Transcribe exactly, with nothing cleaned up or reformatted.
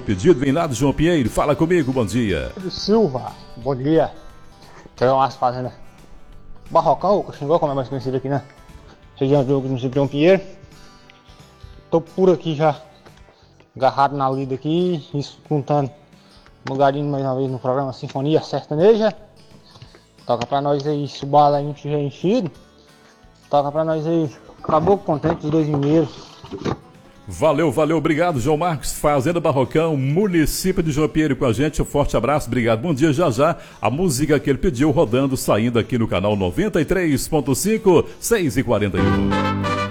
outro pedido vem lá do João Pinheiro. Fala comigo, bom dia. Silva, bom dia. Quero umas fazendas Barrocão, ou Xingó, como é mais conhecido aqui, né? Região do município de João Pinheiro. Tô por aqui já, agarrado na lida aqui, escutando um lugarzinho mais uma vez no programa Sinfonia Sertaneja. Toca pra nós aí, se o bala aí não tiver enchido. Toca pra nós aí, Caboclo Contente, os dois mineiros. Valeu, valeu, obrigado, João Marcos, Fazenda Barrocão, município de João Pinheiro com a gente, um forte abraço, obrigado, bom dia, já já, a música que ele pediu rodando, saindo aqui no canal noventa e três ponto cinco, seis e quarenta e um.